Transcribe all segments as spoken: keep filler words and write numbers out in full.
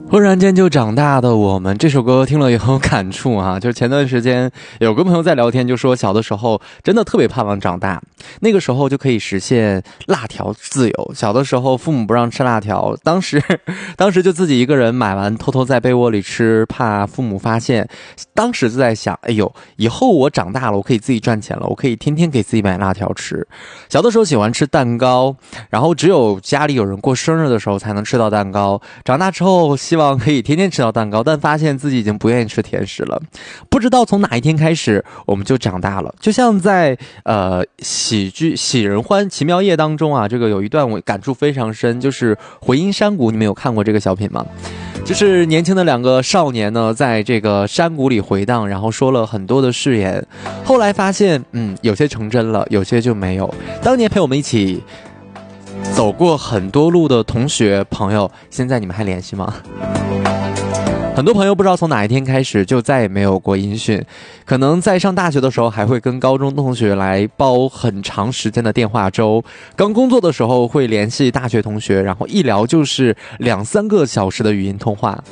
忽然间就长大的我们，这首歌听了也很有感触啊。就是前段时间有个朋友在聊天，就说小的时候真的特别盼望长大，那个时候就可以实现辣条自由。小的时候父母不让吃辣条，当时当时就自己一个人买完偷偷在被窝里吃，怕父母发现。当时就在想，哎呦，以后我长大了，我可以自己赚钱了，我可以天天给自己买辣条吃。小的时候喜欢吃蛋糕，然后只有家里有人过生日的时候才能吃到蛋糕。长大之后希望可以天天吃到蛋糕，但发现自己已经不愿意吃甜食了。不知道从哪一天开始我们就长大了，就像在呃喜剧喜人欢奇妙夜当中啊，这个有一段我感触非常深，就是回音山谷，你们有看过这个小品吗？就是年轻的两个少年呢，在这个山谷里回荡，然后说了很多的誓言，后来发现嗯有些成真了，有些就没有。当年陪我们一起走过很多路的同学朋友，现在你们还联系吗？很多朋友不知道从哪一天开始就再也没有过音讯，可能在上大学的时候还会跟高中同学来煲很长时间的电话粥，刚工作的时候会联系大学同学，然后一聊就是两三个小时的语音通话。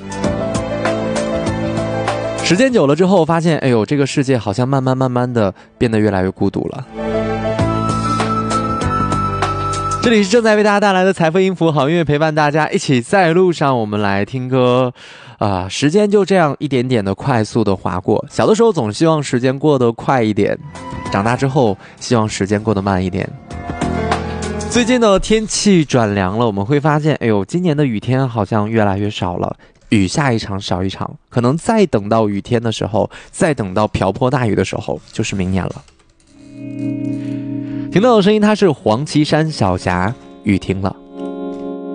时间久了之后发现，哎呦，这个世界好像慢慢慢慢的变得越来越孤独了。这里是正在为大家带来的财富音符好音乐，陪伴大家一起在路上，我们来听歌啊、呃！时间就这样一点点的快速的划过，小的时候总希望时间过得快一点，长大之后希望时间过得慢一点。最近的天气转凉了，我们会发现，哎呦，今年的雨天好像越来越少了，雨下一场少一场，可能再等到雨天的时候，再等到瓢泼大雨的时候，就是明年了。听到的声音，它是黄绮珊小霞，雨停了。